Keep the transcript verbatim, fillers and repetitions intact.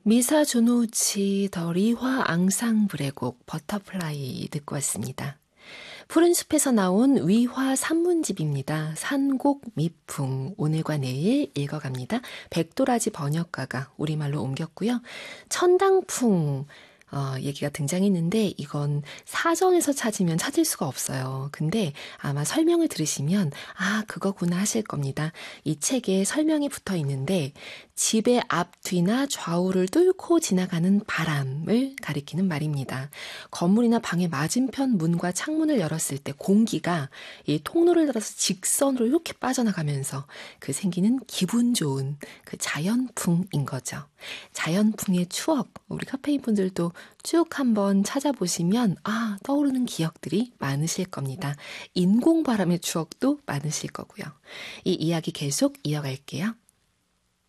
미사 조노우치 더 리화 앙상블의 곡 버터플라이 듣고 왔습니다. 푸른 숲에서 나온 위화 산문집입니다. 산곡 미풍 오늘과 내일 읽어갑니다. 백도라지 번역가가 우리말로 옮겼고요. 천당풍 어, 얘기가 등장했는데 이건 사전에서 찾으면 찾을 수가 없어요. 근데 아마 설명을 들으시면 아 그거구나 하실 겁니다. 이 책에 설명이 붙어 있는데 집의 앞뒤나 좌우를 뚫고 지나가는 바람을 가리키는 말입니다. 건물이나 방의 맞은편 문과 창문을 열었을 때 공기가 이 통로를 따라서 직선으로 이렇게 빠져나가면서 그 생기는 기분 좋은 그 자연풍인 거죠. 자연풍의 추억, 우리 카페인 분들도 쭉 한번 찾아보시면 아 떠오르는 기억들이 많으실 겁니다. 인공바람의 추억도 많으실 거고요. 이 이야기 계속 이어갈게요.